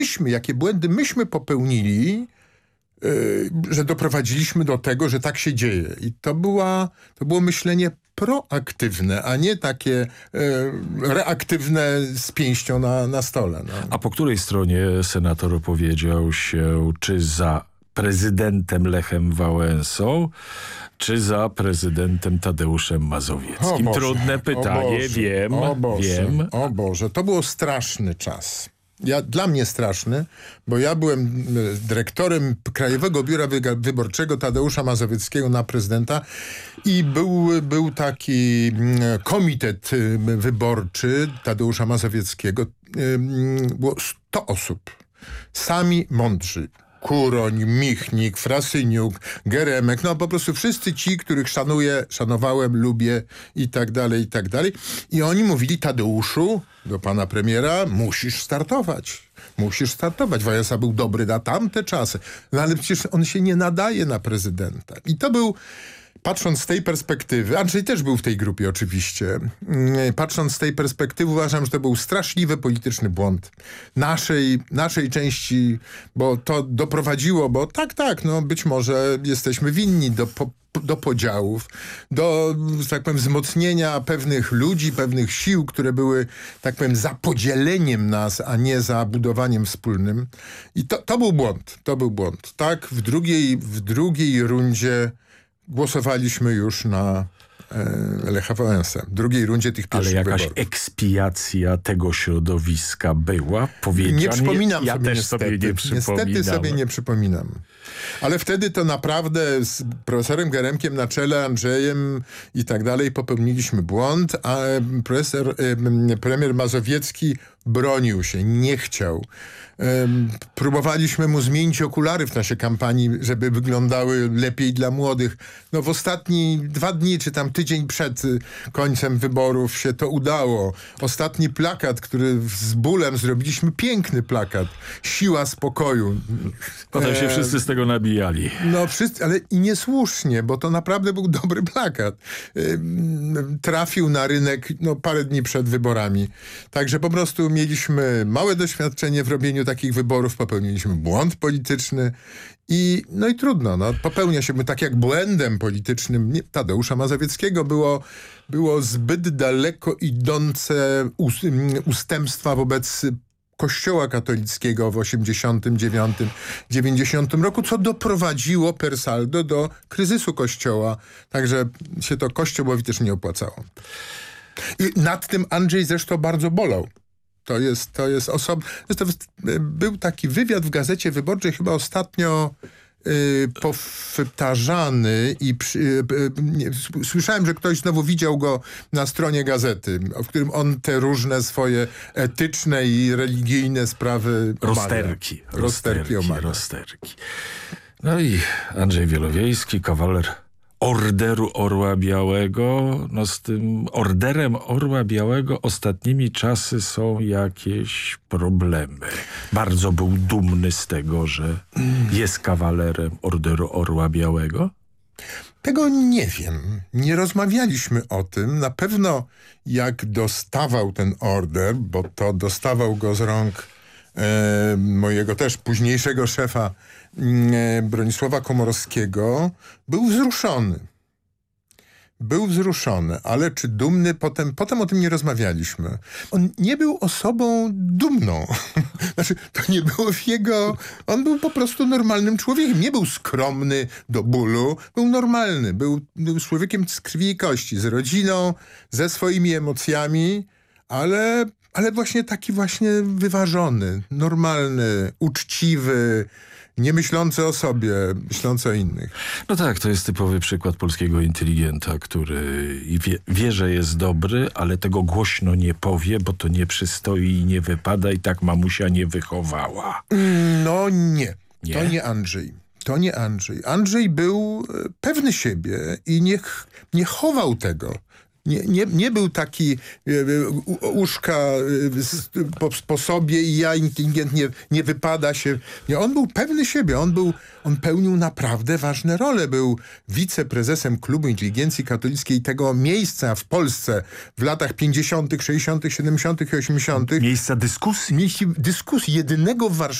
jakie błędy myśmy popełnili, że doprowadziliśmy do tego, że tak się dzieje. I to było myślenie proaktywne, a nie takie reaktywne z pięścią na stole. No. A po której stronie senator opowiedział się, czy za prezydentem Lechem Wałęsą, czy za prezydentem Tadeuszem Mazowieckim? Trudne pytanie, wiem. O Boże, to był straszny czas. Dla mnie straszny, bo ja byłem dyrektorem Krajowego Biura Wyborczego Tadeusza Mazowieckiego na prezydenta i był taki komitet wyborczy Tadeusza Mazowieckiego. Było 100 osób. Sami mądrzy. Kuroń, Michnik, Frasyniuk, Geremek, no po prostu wszyscy ci, których szanowałem, lubię i tak dalej, i tak dalej. I oni mówili: Tadeuszu, do pana premiera, musisz startować. Musisz startować. Wałęsa był dobry na tamte czasy. No ale przecież on się nie nadaje na prezydenta. I to był... Patrząc z tej perspektywy, Andrzej też był w tej grupie oczywiście, patrząc z tej perspektywy uważam, że to był straszliwy polityczny błąd naszej części, bo to doprowadziło, bo tak, no być może jesteśmy winni do podziałów, do, że tak powiem, wzmocnienia pewnych ludzi, pewnych sił, które były, tak powiem, za podzieleniem nas, a nie za budowaniem wspólnym. I to był błąd, Tak, w drugiej rundzie głosowaliśmy już na Lecha Wałęsę. W drugiej rundzie tych pierwszych wyborów. Ale jakaś ekspiacja tego środowiska była? Nie przypominam ja sobie też niestety. sobie nie przypominam. Niestety sobie nie przypominam. Ale wtedy to naprawdę z profesorem Geremkiem na czele, Andrzejem i tak dalej popełniliśmy błąd, a premier Mazowiecki bronił się, nie chciał. Próbowaliśmy mu zmienić okulary w naszej kampanii, żeby wyglądały lepiej dla młodych. No w ostatni 2 dni, czy tam tydzień przed końcem wyborów się to udało. Ostatni plakat, który z bólem zrobiliśmy, piękny plakat. Siła spokoju. Potem się wszyscy z tego nabijali. No wszyscy, ale i niesłusznie, bo to naprawdę był dobry plakat. Trafił na rynek parę dni przed wyborami. Także po prostu mieliśmy małe doświadczenie w robieniu takich wyborów, popełniliśmy błąd polityczny i trudno, popełnia się, tak jak błędem politycznym Tadeusza Mazowieckiego było zbyt daleko idące ustępstwa wobec Kościoła katolickiego w 89-90 roku, co doprowadziło per saldo do kryzysu Kościoła. Także się to Kościołowi też nie opłacało. I nad tym Andrzej zresztą bardzo bolał. To jest osobny. Był taki wywiad w Gazecie Wyborczej, chyba ostatnio powtarzany i słyszałem, że ktoś znowu widział go na stronie gazety, w którym on te różne swoje etyczne i religijne sprawy Rozterki. No i Andrzej Wielowiejski, kawaler Orderu Orła Białego. No z tym Orderem Orła Białego ostatnimi czasy są jakieś problemy. Bardzo był dumny z tego, że jest kawalerem Orderu Orła Białego. Tego nie wiem. Nie rozmawialiśmy o tym. Na pewno jak dostawał ten order, bo to dostawał go z rąk mojego też późniejszego szefa Bronisława Komorowskiego, był wzruszony, ale czy dumny? Potem o tym nie rozmawialiśmy. On nie był osobą dumną. Znaczy, to nie było w jego... On był po prostu normalnym człowiekiem. Nie był skromny do bólu. Był normalny. Był człowiekiem z krwi i kości, z rodziną, ze swoimi emocjami, ale właśnie taki właśnie wyważony, normalny, uczciwy, nie myślący o sobie, myślący o innych. No tak, to jest typowy przykład polskiego inteligenta, który wie, że jest dobry, ale tego głośno nie powie, bo to nie przystoi i nie wypada i tak mamusia nie wychowała. No nie. To nie Andrzej. Andrzej był pewny siebie i nie chował tego. Nie był taki uszka po sobie i ja inteligentnie nie wypada się. Nie, on był pewny siebie. On pełnił naprawdę ważne role. Był wiceprezesem Klubu Inteligencji Katolickiej, tego miejsca w Polsce w latach 50., 60., 70. i 80. Miejsca dyskusji. Dyskusji jedynego w Warszawie